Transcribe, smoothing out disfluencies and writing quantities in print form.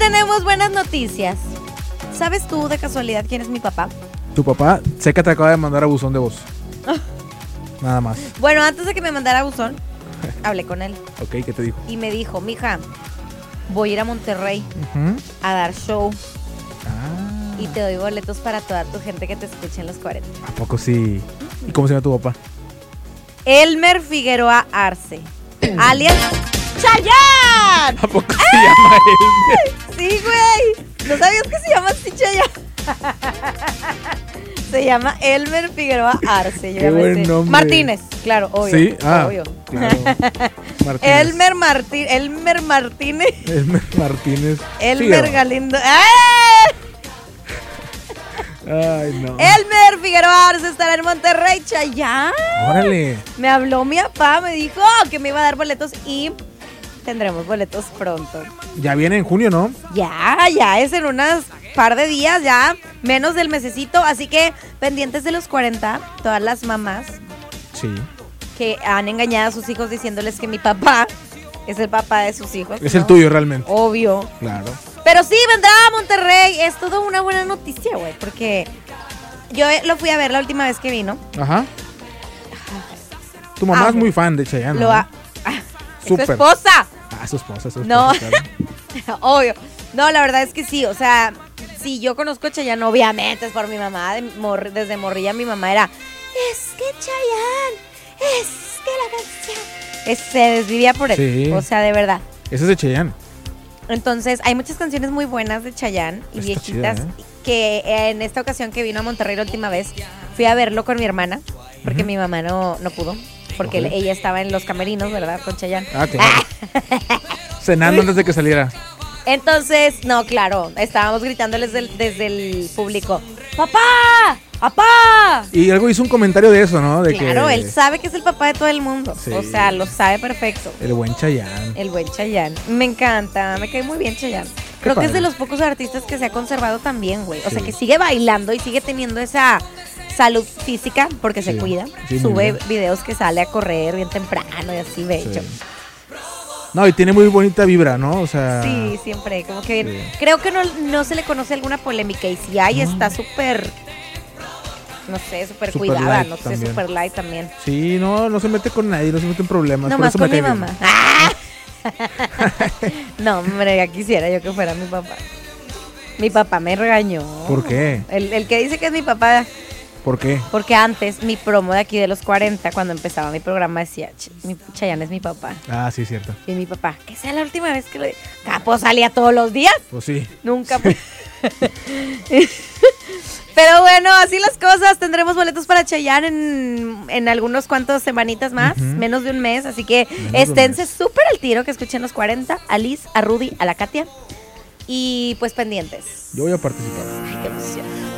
tenemos buenas noticias. ¿Sabes tú de casualidad quién es mi papá? Tu papá, sé que te acaba de mandar a buzón de voz. Nada más. Bueno, antes de que me mandara a buzón, hablé con él. Ok, ¿qué te dijo? Y me dijo, mija, voy a ir a Monterrey a dar show. Y te doy boletos para toda tu gente que te escuche en los 40. ¿A poco sí? ¿Y cómo se llama tu papá? Elmer Figueroa Arce, alias Chayanne. ¿A poco se llama Elmer? Sí, güey. ¿No sabías que se llama así Chayanne? Se llama Elmer Figueroa Arce. Qué buen nombre. Martínez, claro, obvio. Sí, obvio. Claro. Martínez. Elmer Martínez. Elmer Martínez. Elmer Figueroa. Galindo. Ay, no. Elmer Figueroa Arce estará en Monterrey, Chayanne. Órale. Me habló mi papá, me dijo que me iba a dar boletos y tendremos boletos pronto. Ya viene en junio, ¿no? Ya es en unas par de días, ya menos del mesecito, así que pendientes de los 40, todas las mamás Sí. que han engañado a sus hijos diciéndoles que mi papá es el papá de sus hijos. Es ¿no? el tuyo realmente. Obvio. Claro. Pero sí, vendrá a Monterrey. Es todo una buena noticia, güey, porque yo lo fui a ver la última vez que vino. Ajá. Tu mamá es muy fan de Chayanne, ¿no? Es su Súper. esposa. Su esposa. No. Claro. Obvio. No, la verdad es que sí, o sea, si yo conozco a Chayanne, obviamente es por mi mamá, desde morrilla mi mamá era, es que Chayanne, es que la canción, se desvivía por él, Sí. o sea, de verdad. Ese es de Chayanne. Entonces, hay muchas canciones muy buenas de Chayanne y Está viejitas chida, que en esta ocasión que vino a Monterrey la última vez, fui a verlo con mi hermana, porque mi mamá no pudo, porque Ok. ella estaba en los camerinos, ¿verdad? Con Chayanne. Ah, claro. Cenando antes de que saliera. Entonces, no, claro, estábamos gritándoles desde el público, ¡papá! ¡Papá! Y algo hizo un comentario de eso, ¿no? De Claro, que él sabe que es el papá de todo el mundo. Sí. O sea, lo sabe perfecto. el buen Chayanne. El buen Chayanne. Me encanta, me cae muy bien Chayanne. Creo que es padre. de los pocos artistas que se ha conservado también, güey. O sea, Sí. que sigue bailando y sigue teniendo esa salud física porque se Sí. cuida. Sí, muy Sube bien. videos que sale a correr bien temprano y así, bello. Sí. No, y tiene muy bonita vibra, ¿no? O sea. Sí, siempre, como que bien. Sí. Creo que no se le conoce alguna polémica y si hay, está súper, no sé, súper Súper cuidada, light no sé, también. súper light también. Sí, no se mete con nadie, no se mete en problemas. por Nomás eso con me mi cae bien. mamá. ¡Ah! No, hombre, ya quisiera yo que fuera mi papá. Mi papá me regañó. ¿Por qué? El que dice que es mi papá, ¿Por qué? porque antes mi promo de aquí de los 40, cuando empezaba mi programa, decía, Chayanne es mi papá. Ah, sí, cierto. Y mi papá, que sea la última vez que lo diga. Capo salía todos los días. Pues sí. Nunca. Pero bueno, así las cosas. Tendremos boletos para Chayanne en algunos cuantos semanitas más, menos de un mes. Así que esténse súper al tiro, que escuchen los 40, a Liz, a Rudy, a la Katia. Y pues pendientes. Yo voy a participar. Ay, qué emoción.